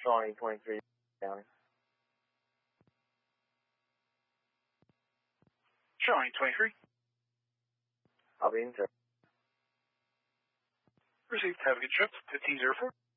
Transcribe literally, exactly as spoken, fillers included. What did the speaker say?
Shawnee twenty-three County. Shawnee twenty-three. I'll be in touch. Received. Have a good trip. fifteen oh four.